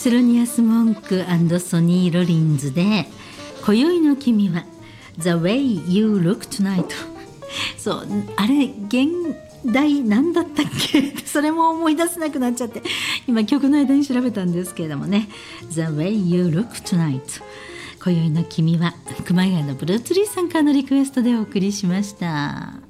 セロニアス・モンク&ソニー・ロリンズで今宵の君は The way you look tonight そうあれ現代何だったっけそれも思い出せなくなっちゃって今曲の間に調べたんですけれどもね The way you look tonight 今宵の君は熊谷のブルーツリーさんからのリクエストでお送りしました。